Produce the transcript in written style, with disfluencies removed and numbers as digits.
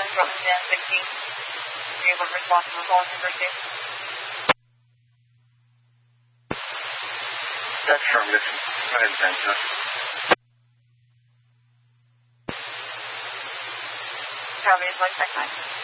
from 1016. Are you able to respond to the call in first aid? That's affirmative. Go ahead, Santa. Probably is like that time.